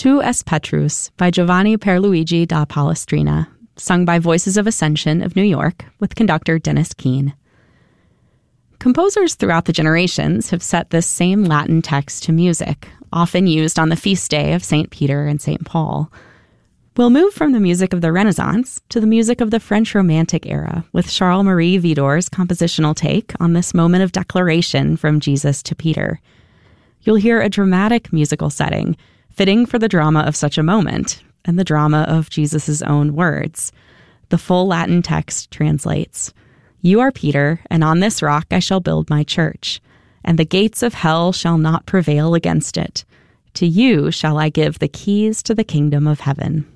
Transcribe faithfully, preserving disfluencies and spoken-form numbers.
Tu es Petrus by Giovanni Pierluigi da Palestrina, sung by Voices of Ascension of New York with conductor Dennis Keene. Composers throughout the generations have set this same Latin text to music, often used on the feast day of Saint Peter and Saint Paul. We'll move from the music of the Renaissance to the music of the French Romantic era, with Charles-Marie Widor's compositional take on this moment of declaration from Jesus to Peter. You'll hear a dramatic musical setting, fitting for the drama of such a moment, and the drama of Jesus' own words. The full Latin text translates, "You are Peter, and on this rock I shall build my church, and the gates of hell shall not prevail against it. To you shall I give the keys to the kingdom of heaven."